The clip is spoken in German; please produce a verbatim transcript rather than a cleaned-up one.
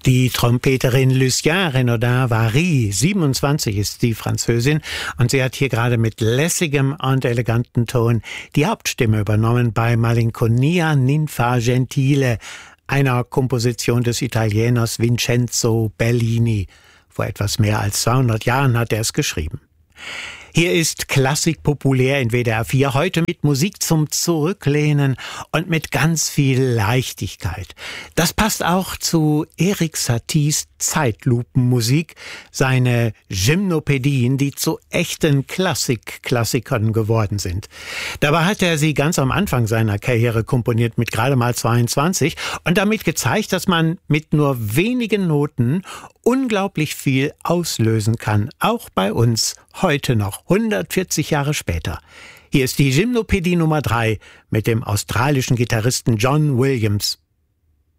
Die Trompeterin Lucien Renaudin-Vary, siebenundzwanzig ist die Französin, und sie hat hier gerade mit lässigem und elegantem Ton die Hauptstimme übernommen bei Malinconia Ninfa Gentile, einer Komposition des Italieners Vincenzo Bellini. Vor etwas mehr als zweihundert Jahren hat er es geschrieben. Hier ist Klassik populär in W D R vier, heute mit Musik zum Zurücklehnen und mit ganz viel Leichtigkeit. Das passt auch zu Erik Saties Zeitlupenmusik, seine Gymnopädien, die zu echten Klassik-Klassikern geworden sind. Dabei hat er sie ganz am Anfang seiner Karriere komponiert, mit gerade mal zweiundzwanzig, und damit gezeigt, dass man mit nur wenigen Noten unglaublich viel auslösen kann, auch bei uns heute noch, hundertvierzig Jahre später. Hier ist die Gymnopädie Nummer drei mit dem australischen Gitarristen John Williams.